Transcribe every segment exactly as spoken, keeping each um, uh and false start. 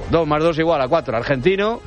dos más dos igual a cuatro, argentino.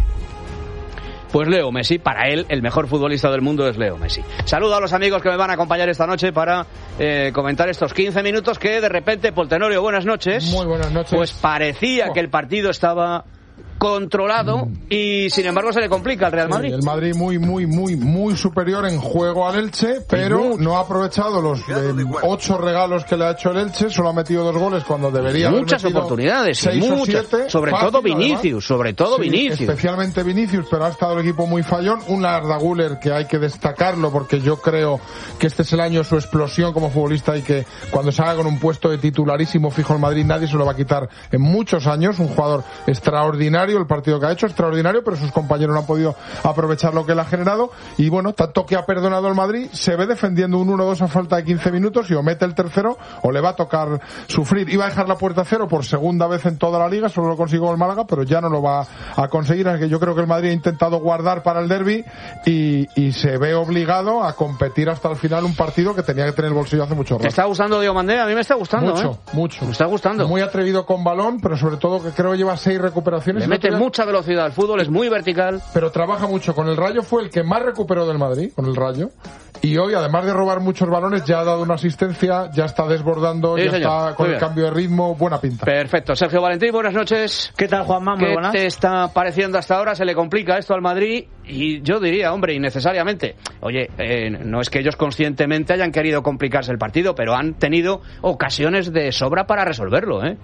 Pues Leo Messi, para él el mejor futbolista del mundo es Leo Messi. Saludo a los amigos que me van a acompañar esta noche para eh, comentar estos quince minutos que de repente, Poltenorio, buenas noches. Muy buenas noches. Pues parecía oh. que el partido estaba controlado mm. y sin embargo se le complica al Real Madrid. Sí, el Madrid muy, muy, muy, muy superior en juego al Elche, pero no ha aprovechado los eh, ocho regalos que le ha hecho el Elche, solo ha metido dos goles cuando debería muchas haber metido oportunidades, seis muchas, o siete, sobre fácil, todo Vinicius, además. sobre todo sí, Vinicius. Especialmente Vinicius, pero ha estado el equipo muy fallón. Un Arda Güler que hay que destacarlo porque yo creo que este es el año de su explosión como futbolista y que cuando se haga con un puesto de titularísimo fijo en Madrid nadie se lo va a quitar en muchos años. Un jugador extraordinario, el partido que ha hecho extraordinario, pero sus compañeros no han podido aprovechar lo que él ha generado y bueno, tanto que ha perdonado el Madrid, se ve defendiendo un uno dos a falta de quince minutos y o mete el tercero o le va a tocar sufrir. Iba a dejar la puerta a cero por segunda vez en toda la liga, solo lo consiguió el Málaga, pero ya no lo va a conseguir, así que yo creo que el Madrid ha intentado guardar para el derbi y, y se ve obligado a competir hasta el final un partido que tenía que tener el bolsillo hace mucho rato. ¿Te está gustando Diomandé? A mí me está gustando, mucho, ¿eh? mucho. Me está gustando. Muy atrevido con balón, pero sobre todo que creo que lleva seis recuperaciones. Le mete mucha velocidad. El fútbol es muy vertical. Pero trabaja mucho. Con el Rayo fue el que más recuperó del Madrid, con el Rayo. Y hoy, además de robar muchos balones, ya ha dado una asistencia, ya está desbordando, sí, ya señor. está con muy el bien. cambio de ritmo, buena pinta. Perfecto. Sergio Valentín, buenas noches. ¿Qué tal, Juanma? Muy ¿Qué buenas. te está pareciendo hasta ahora? ¿Se le complica esto al Madrid? Y yo diría, hombre, innecesariamente. Oye, eh, no es que ellos conscientemente hayan querido complicarse el partido, pero han tenido ocasiones de sobra para resolverlo, ¿eh?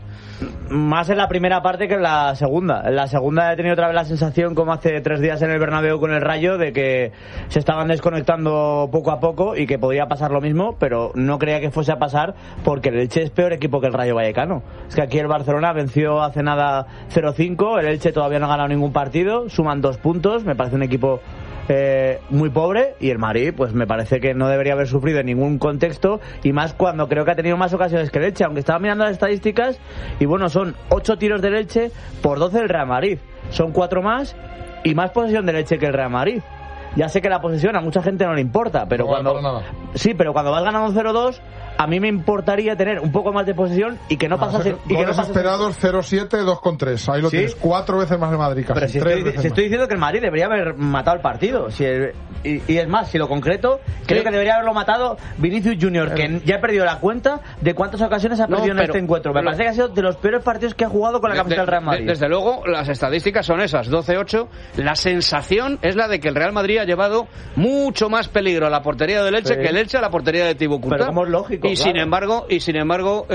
Más en la primera parte que en la segunda. En la segunda he tenido otra vez la sensación, como hace tres días en el Bernabéu con el Rayo, de que se estaban desconectando poco a poco y que podía pasar lo mismo, pero no creía que fuese a pasar porque el Elche es peor equipo que el Rayo Vallecano. Es que aquí el Barcelona venció hace nada cero cinco, el Elche todavía no ha ganado ningún partido, suman dos puntos, me parece un equipo Eh, muy pobre, y el Madrid pues me parece que no debería haber sufrido en ningún contexto, y más cuando creo que ha tenido más ocasiones que el Elche, aunque estaba mirando las estadísticas y bueno, son ocho tiros del Elche por doce del Real Madrid, son cuatro más y más posesión del Elche que el Real Madrid. Ya sé que la posesión a mucha gente no le importa, pero no cuando nada. sí, pero cuando vas ganando cero dos, a mí me importaría tener un poco más de posesión y que no pasase. Y que no pasase... esperados cero siete, dos con tres. Ahí lo ¿sí? tienes, cuatro veces más de Madrid casi. Pero si, tres estoy, veces si más. estoy diciendo que el Madrid debería haber matado el partido. Si el, y, y es más, si lo concreto, creo sí. que debería haberlo matado Vinicius Junior, pero... que ya he perdido la cuenta de cuántas ocasiones ha perdido no, en este encuentro. Me pero... parece que ha sido de los peores partidos que ha jugado con la camiseta del Real Madrid. Desde luego, las estadísticas son esas, doce ocho. La sensación es la de que el Real Madrid ha llevado mucho más peligro a la portería del Elche sí. que el Elche a la portería de Thibaut Courtois. Pero como es lógico, y claro. sin embargo, y sin embargo,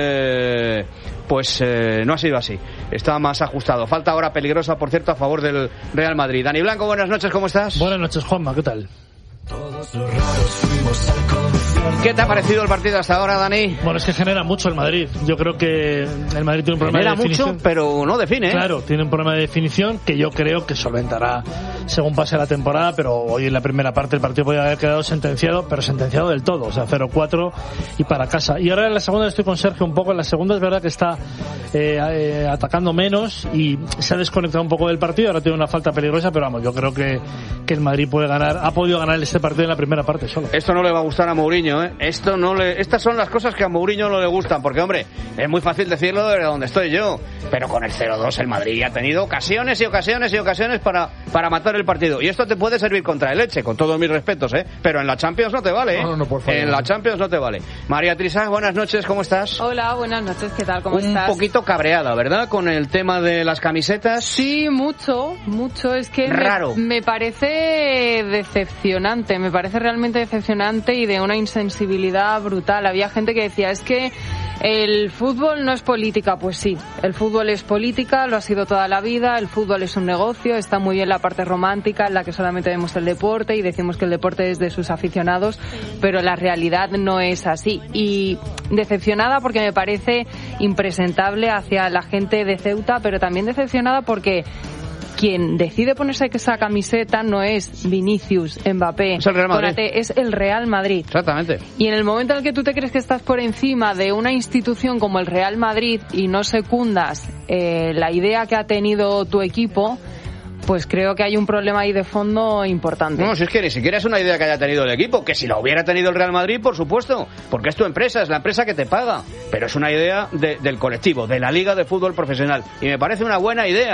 eh, pues eh, no ha sido así. Está más ajustado. Falta ahora peligrosa, por cierto, a favor del Real Madrid. Dani Blanco, buenas noches, ¿cómo estás? Buenas noches, Juanma, ¿qué tal? ¿Qué te ha parecido el partido hasta ahora, Dani? Bueno, es que genera mucho el Madrid. Yo creo que el Madrid tiene un problema genera de definición. mucho, pero no define, ¿eh? Claro, tiene un problema de definición que yo creo que solventará según pase la temporada, pero hoy en la primera parte el partido podría haber quedado sentenciado, pero sentenciado del todo, o sea, cero cuatro y para casa. Y ahora en la segunda estoy con Sergio un poco. En la segunda es verdad que está eh, eh, atacando menos y se ha desconectado un poco del partido. Ahora tiene una falta peligrosa, pero vamos, yo creo que, que el Madrid puede ganar, ha podido ganar este partido en la primera parte solo. Esto no le va a gustar a Mourinho, ¿eh? Esto no le, estas son las cosas que a Mourinho no le gustan, porque hombre, es muy fácil decirlo desde donde estoy yo, pero con el cero dos el Madrid ha tenido ocasiones y ocasiones y ocasiones para, para matar el partido, y esto te puede servir contra el Elche, con todos mis respetos, ¿eh? Pero en la Champions no te vale, ¿eh? No, no, por favor. En la Champions no te vale. María Trisá, buenas noches, ¿cómo estás? Hola, buenas noches, ¿qué tal? ¿Cómo Un estás? Un poquito cabreada, ¿verdad? Con el tema de las camisetas. Sí, mucho, mucho. Es que raro. Me, me parece decepcionante, me parece realmente decepcionante y de una insensibilidad brutal. Había gente que decía, es que el fútbol no es política. Pues sí, el fútbol es política, lo ha sido toda la vida, el fútbol es un negocio, está muy bien la parte romántica en la que solamente vemos el deporte y decimos que el deporte es de sus aficionados, pero la realidad no es así. Y decepcionada porque me parece impresentable hacia la gente de Ceuta, pero también decepcionada porque quien decide ponerse esa camiseta no es Vinicius, Mbappé, es el Real Madrid. Konate, es el Real Madrid. Exactamente. Y en el momento en el que tú te crees que estás por encima de una institución como el Real Madrid y no secundas eh, la idea que ha tenido tu equipo, pues creo que hay un problema ahí de fondo importante. No, si es que ni siquiera es una idea que haya tenido el equipo, que si la hubiera tenido el Real Madrid, por supuesto, porque es tu empresa, es la empresa que te paga, pero es una idea de, del colectivo, de la Liga de Fútbol Profesional, y me parece una buena idea.